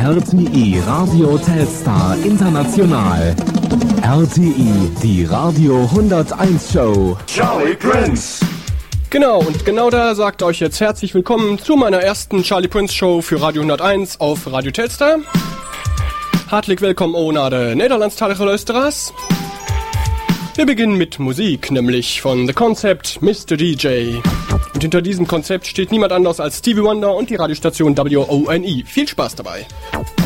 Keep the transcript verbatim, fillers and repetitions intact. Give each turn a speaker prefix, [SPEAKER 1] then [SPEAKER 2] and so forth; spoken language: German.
[SPEAKER 1] R T I Radio Telstar International. R T I, die Radio hunderteins Show.
[SPEAKER 2] Charlie Prince.
[SPEAKER 3] Genau, und genau da sagt euch jetzt herzlich willkommen zu meiner ersten Charlie Prince Show für Radio hunderteins auf Radio Telstar. Hartelijk welkom auch nach der Nederlandstalige Luisteraars. Wir beginnen mit Musik, nämlich von The Concept, Mister D J. Und hinter diesem Konzept steht niemand anders als Stevie Wonder und die Radiostation W O N E. Viel Spaß dabei!